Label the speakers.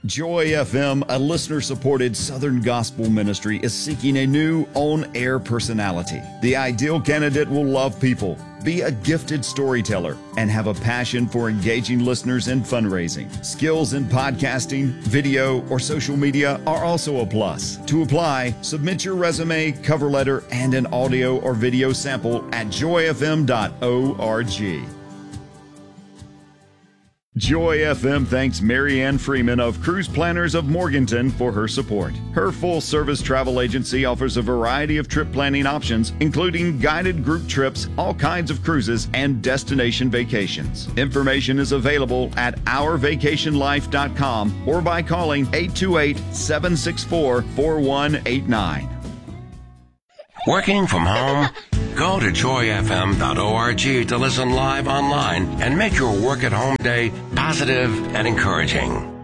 Speaker 1: Joy FM, a listener-supported Southern gospel ministry, is seeking a new on-air personality. The ideal candidate will love people, be a gifted storyteller, and have a passion for engaging listeners in fundraising. Skills in podcasting, video, or social media are also a plus. To apply, submit your resume, cover letter, and an audio or video sample at joyfm.org. Joy FM thanks Marianne Freeman of Cruise Planners of Morganton for her support. Her full-service travel agency offers a variety of trip planning options, including guided group trips, all kinds of cruises, and destination vacations. Information is available at ourvacationlife.com or by calling 828-764-4189.
Speaker 2: Working from home? Go to joyfm.org to listen live online and make your work at home day positive and encouraging.